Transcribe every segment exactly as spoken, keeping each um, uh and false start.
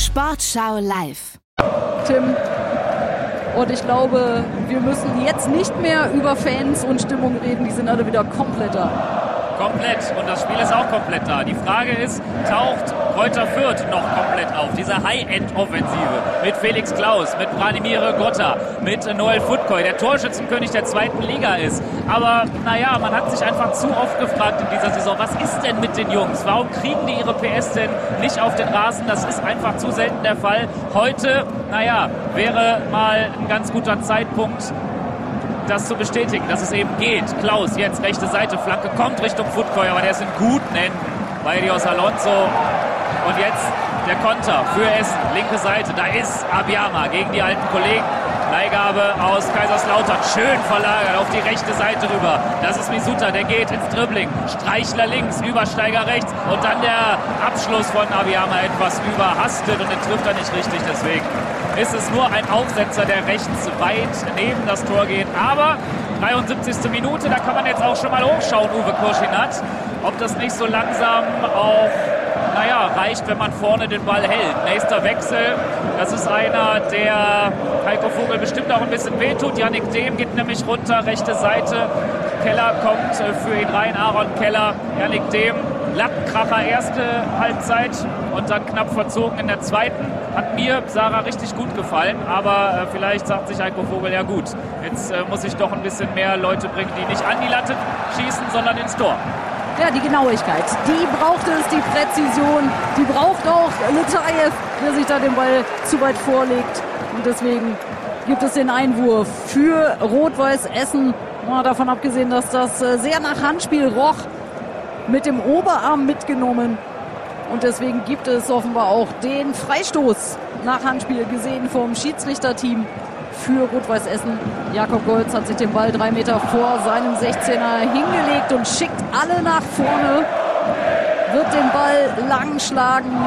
Sportschau live. Tim, und ich glaube, wir müssen jetzt nicht mehr über Fans und Stimmung reden. Die sind alle wieder komplett da. Komplett. Und das Spiel ist auch komplett da. Die Frage ist, taucht Greuther Fürth noch komplett auf? Diese High-End-Offensive mit Felix Klaus, mit Branimir Gotta, mit Noel Futkoy, der Torschützenkönig der zweiten Liga ist. Aber naja, man hat sich einfach zu oft gefragt in dieser Saison, was ist denn mit den Jungs? Warum kriegen die ihre P S denn nicht auf den Rasen? Das ist einfach zu selten der Fall. Heute, naja, wäre mal ein ganz guter Zeitpunkt, das zu bestätigen, dass es eben geht. Klaus, jetzt rechte Seite, Flanke kommt Richtung Futkoy, aber der ist in guten Händen bei Dios Alonso. Und jetzt der Konter für Essen, linke Seite, da ist Abiyama gegen die alten Kollegen. Leihgabe aus Kaiserslautern, schön verlagert auf die rechte Seite rüber. Das ist Misuta, der geht ins Dribbling. Streichler links, Übersteiger rechts und dann der Abschluss von Abiyama etwas überhastet und den trifft er nicht richtig. Deswegen ist es nur ein Aufsetzer, der rechts weit neben das Tor geht. Aber dreiundsiebzigste Minute, da kann man jetzt auch schon mal hochschauen, Uwe Koschinat. Ob das nicht so langsam auch, naja, reicht, wenn man vorne den Ball hält. Nächster Wechsel, das ist einer, der Heiko Vogel bestimmt auch ein bisschen wehtut. Yannick Dehm geht nämlich runter, rechte Seite. Keller kommt für ihn rein, Aaron Keller, Yannick Dehm. Lattenkracher erste Halbzeit und dann knapp verzogen in der zweiten. Hat mir, Sarah, richtig gut gefallen, aber äh, vielleicht sagt sich Heiko Vogel, ja gut, jetzt äh, muss ich doch ein bisschen mehr Leute bringen, die nicht an die Latte schießen, sondern ins Tor. Ja, die Genauigkeit, die braucht es, die Präzision, die braucht auch Letayev, der sich da den Ball zu weit vorlegt. Und deswegen gibt es den Einwurf für Rot-Weiß Essen. Ja, davon abgesehen, dass das äh, sehr nach Handspiel roch, mit dem Oberarm mitgenommen. Und deswegen gibt es offenbar auch den Freistoß nach Handspiel gesehen vom Schiedsrichterteam für Rot-Weiß Essen. Jakob Golz hat sich den Ball drei Meter vor seinem sechzehner hingelegt und schickt alle nach vorne. Wird den Ball lang schlagen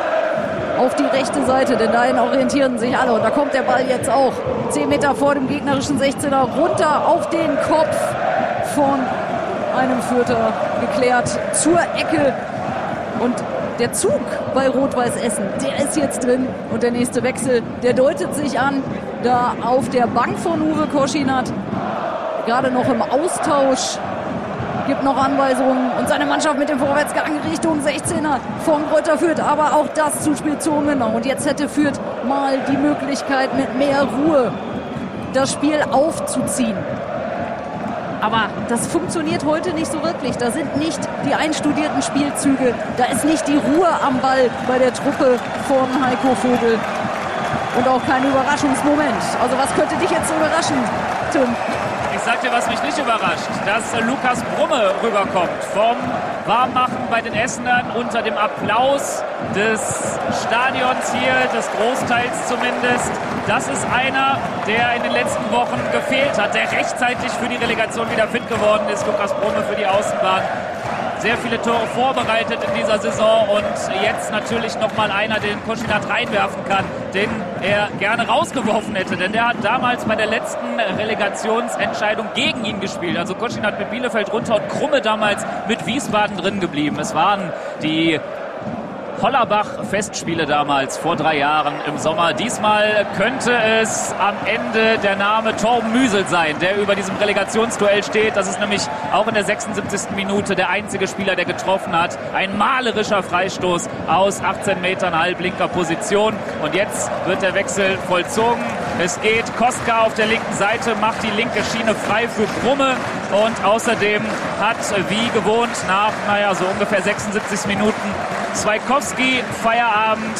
auf die rechte Seite, denn dahin orientieren sich alle. Und da kommt der Ball jetzt auch zehn Meter vor dem gegnerischen sechzehner runter auf den Kopf von einem Fürther, geklärt zur Ecke. Und der Zug bei Rot-Weiß Essen, der ist jetzt drin. Und der nächste Wechsel, der deutet sich an, da auf der Bank von Uwe Koschinat, gerade noch im Austausch, gibt noch Anweisungen und seine Mannschaft mit dem Vorwärtsgang Richtung sechzehner von Greuther Fürth. Aber auch das Zuspiel zu Ungenau. Und jetzt hätte Fürth mal die Möglichkeit, mit mehr Ruhe das Spiel aufzuziehen. Aber das funktioniert heute nicht so wirklich. Da sind nicht die einstudierten Spielzüge. Da ist nicht die Ruhe am Ball bei der Truppe von Heiko Vogel. Und auch kein Überraschungsmoment. Also was könnte dich jetzt überraschen, Tim? Ich sag dir, was mich nicht überrascht, dass Lukas Brumme rüberkommt vom Warmmachen bei den Essenern unter dem Applaus des Stadions hier, des Großteils zumindest. Das ist einer, der in den letzten Wochen gefehlt hat, der rechtzeitig für die Relegation wieder fit geworden ist. Lukas Brumme für die Außenbahn. Sehr viele Tore vorbereitet in dieser Saison und jetzt natürlich nochmal einer, den Koschinat reinwerfen kann, den er gerne rausgeworfen hätte. Denn der hat damals bei der letzten Relegationsentscheidung gegen ihn gespielt. Also Koschinat mit Bielefeld runter und Krumme damals mit Wiesbaden drin geblieben. Es waren die Hollerbach-Festspiele damals vor drei Jahren im Sommer. Diesmal könnte es am Ende der Name Torben Müsel sein, der über diesem Relegationsduell steht. Das ist nämlich auch in der sechsundsiebzigsten Minute der einzige Spieler, der getroffen hat. Ein malerischer Freistoß aus achtzehn Metern halblinker Position. Und jetzt wird der Wechsel vollzogen. Es geht Kostka auf der linken Seite, macht die linke Schiene frei für Brumme. Und außerdem hat, wie gewohnt, nach naja, so ungefähr sechsundsiebzig Minuten Swaikowski Feierabend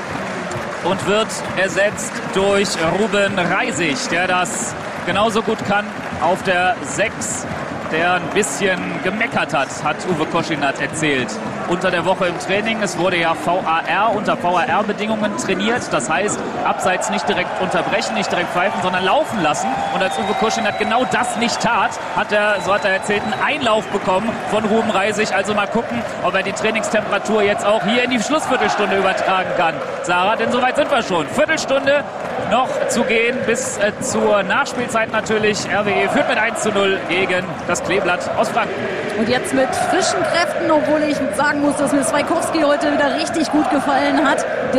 und wird ersetzt durch Ruben Reisig, der das genauso gut kann auf der sechs, der ein bisschen gemeckert hat, hat Uwe Koschinat erzählt. Unter der Woche im Training. Es wurde ja V A R unter V A R-Bedingungen trainiert. Das heißt, abseits nicht direkt unterbrechen, nicht direkt pfeifen, sondern laufen lassen. Und als Uwe Koschinat genau das nicht tat, hat er, so hat er erzählt, einen Einlauf bekommen von Ruben Reisig. Also mal gucken, ob er die Trainingstemperatur jetzt auch hier in die Schlussviertelstunde übertragen kann. Sarah, denn soweit sind wir schon. Viertelstunde noch zu gehen bis äh, zur Nachspielzeit natürlich. R W E führt mit eins zu null gegen das Kleeblatt aus Franken. Und jetzt mit frischen Kräften, obwohl ich sagen muss, dass mir Swaikowski heute wieder richtig gut gefallen hat.